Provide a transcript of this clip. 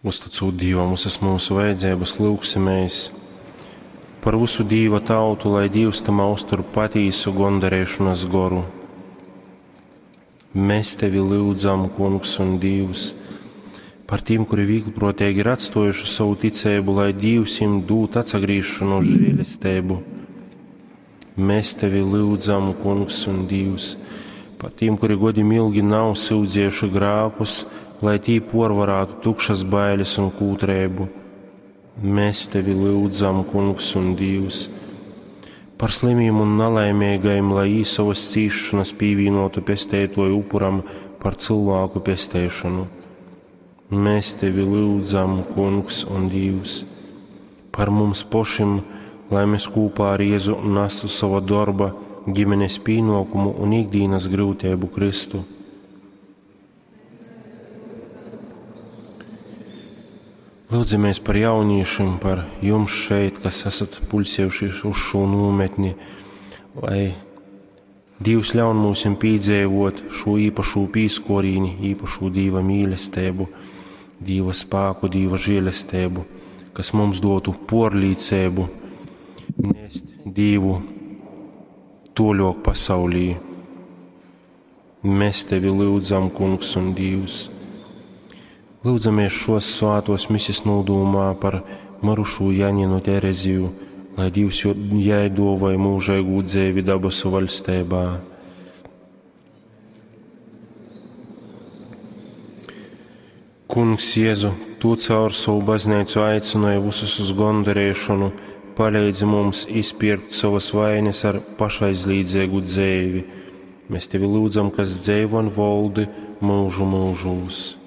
Uzticot Dievam visas mūsu vajadzības, lūgsimies par visu Dieva tautu, lai Dievs tamā uztur patīsu gondarēšanas goru. Mēs Tevi lūdzam, Kungs un Dievs, par tiem, kuri viegliprātīgi ir atstojuši savu ticību, lai Dievs viņiem dod atsagrīšanu uz žēlastību. Mēs Tevi lūdzam, Kungs un Dievs, par tiem, kuri godīgi ilgi nav sūdzējuši grākus, lai tī porvarātu tukšas bailes un kūtrēbu. Mēs Tevi lūdzam, Kungs un Dievs, par slimiem un nelaimīgajiem, lai savas cīšanas pīvīnotu pestētoju upuram par cilvēku pestēšanu. Mēs Tevi lūdzam, Kungs un Dievs, par mums pošim, lai mēs kopā ar Jēzu nestu savu darba, ģimenes pienākumu un ikdienas grūtību Kristu. Lūdzamies par jauniešiem, par jums šeit, kas esat pulsējuši uz šo nometni, lai Dievs ļaun mums piedzīvot šo īpašu pīskorīni, īpašu Dieva mīlestību, Dieva spēku, Dieva žēlastību, kas mums dotu porlīdzību, nest Dievu toļok pasaulī. Mēs Tevi lūdzam, Kungs un Dievs. Lūdzamies šos svātos misijas nodomā par marušo Janinu Tereziju, lai Dievs jai dāvāja mūžīgu dzīvi dabasu valstībā. Kungs Jēzu, Tu caur savu baznīcu aicināji visus uz gondarēšanu, palīdzi mums izpirkt savas vainas ar pašaizlīdzīgu dzīvi. Mēs Tevi lūdzam, kas dzīvo un valdi mūžu mūžos.